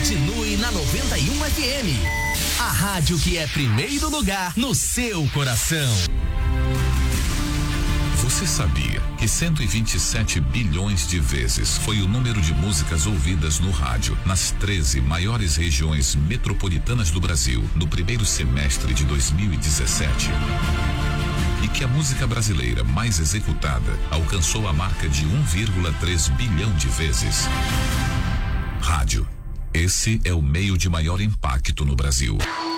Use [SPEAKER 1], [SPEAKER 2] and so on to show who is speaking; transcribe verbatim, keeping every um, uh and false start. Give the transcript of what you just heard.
[SPEAKER 1] Continue na noventa e um F M. A rádio que é primeiro lugar no seu coração.
[SPEAKER 2] Você sabia que cento e vinte e sete bilhões de vezes foi o número de músicas ouvidas no rádio nas treze maiores regiões metropolitanas do Brasil no primeiro semestre de dois mil e dezessete? E que a música brasileira mais executada alcançou a marca de um vírgula três bilhão de vezes? Rádio. Esse é o meio de maior impacto no Brasil.